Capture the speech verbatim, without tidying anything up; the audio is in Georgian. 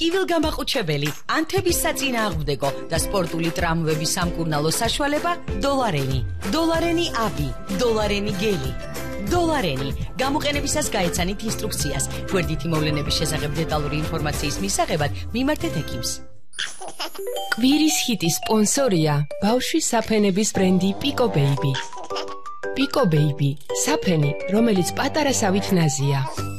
ტკივილგამაყუჩებელი, ანთების საწინააღმდეგო და სპორტული ტრამვების სამკურნალო საშუალება დოლარენი. დოლარენი აბი, დოლარენი გელი. დოლარენი. გამოყენებისას გაეცანით ინსტრუქციას. გვერდითი მოვლენების შესახებ დეტალური ინფორმაციის მისაღებად მიმართეთ ექიმს. კვირის ჰიტის სპონსორია ბავშვის საფენების ბრენდი Pico Baby. Pico Baby, საფენი, რომელიც პატარა სავით ნაზია.